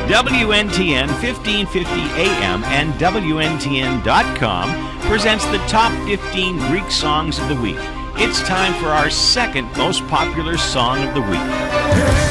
WNTN 1550 AM and WNTN.com presents the top 15 Greek songs of the week. It's time for our second most popular song of the week.